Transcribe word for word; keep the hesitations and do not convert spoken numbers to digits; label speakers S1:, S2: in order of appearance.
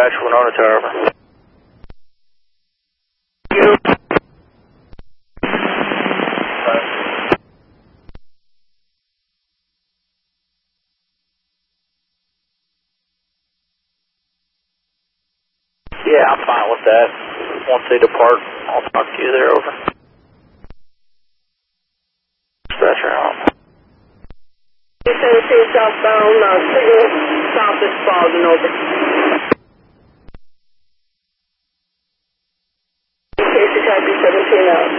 S1: dispatch, Winona Tower. Yeah, I'm fine with that. Once they depart, I'll talk to you there, over. Dispatcher out.
S2: two seventeen southbound, uh, signal south is Spalding, over. Casey, copy seventeen out.